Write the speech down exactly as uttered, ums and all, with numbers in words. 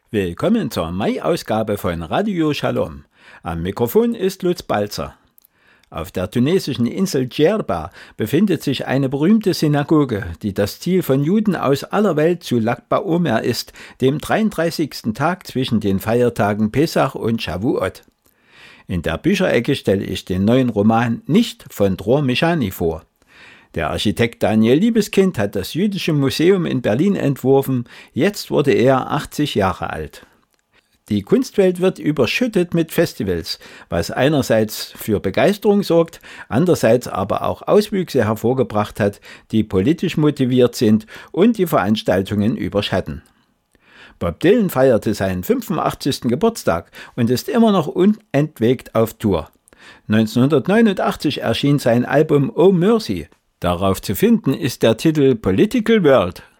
Willkommen zur Mai-Ausgabe von Radio Shalom. Am Mikrofon ist Lutz Balzer. Auf der tunesischen Insel Djerba befindet sich eine berühmte Synagoge, die das Ziel von Juden aus aller Welt zu Lag BaOmer ist, dem dreiunddreißigsten Tag zwischen den Feiertagen Pesach und Shavuot. In der Bücherecke stelle ich den neuen Roman Nicht von Dror Meshani vor. Der Architekt Daniel Liebeskind hat das Jüdische Museum in Berlin entworfen. Jetzt wurde er achtzig Jahre alt. Die Kunstwelt wird überschüttet mit Festivals, was einerseits für Begeisterung sorgt, andererseits aber auch Auswüchse hervorgebracht hat, die politisch motiviert sind und die Veranstaltungen überschatten. Bob Dylan feierte seinen fünfundachtzigsten Geburtstag und ist immer noch unentwegt auf Tour. neunzehnhundertneunundachtzig erschien sein Album Oh Mercy. Darauf zu finden ist der Titel Political World.